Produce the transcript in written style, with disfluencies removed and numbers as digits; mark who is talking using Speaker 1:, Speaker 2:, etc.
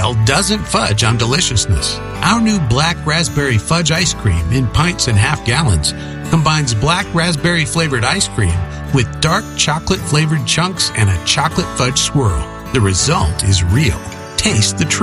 Speaker 1: well, doesn't fudge on deliciousness. Our new Black Raspberry Fudge ice cream in pints and half gallons combines black raspberry flavored ice cream with dark chocolate flavored chunks and a chocolate fudge swirl. The result is real. Taste the truth.